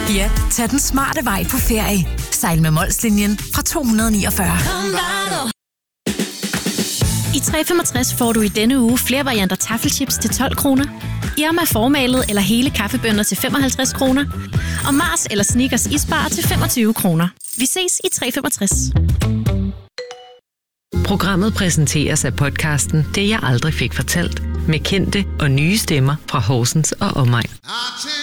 Ja, tag den smarte vej på ferie. Sejl med Molslinjen fra 249. I 365 får du i denne uge flere varianter taffelchips til 12 kroner. Irma formalet eller hele kaffebønner til 55 kroner. Og Mars eller Snickers isbar til 25 kroner. Vi ses i 365. Programmet præsenteres af podcasten Det jeg aldrig fik fortalt. Med kendte og nye stemmer fra Horsens og omegn.